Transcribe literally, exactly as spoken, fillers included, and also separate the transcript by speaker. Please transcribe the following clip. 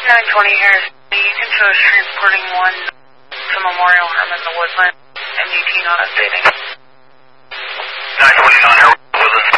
Speaker 1: nine twenty Harris. You can show us transporting one to Memorial Home in the Woodland. M D T not updating.